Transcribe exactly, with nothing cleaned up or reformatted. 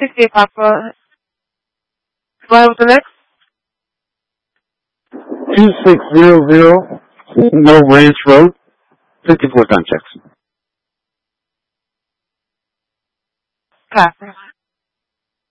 sixty-eight, Papa. Go ahead with the next. two six zero zero, No Ranch Road, fifty-four time checks. Copy.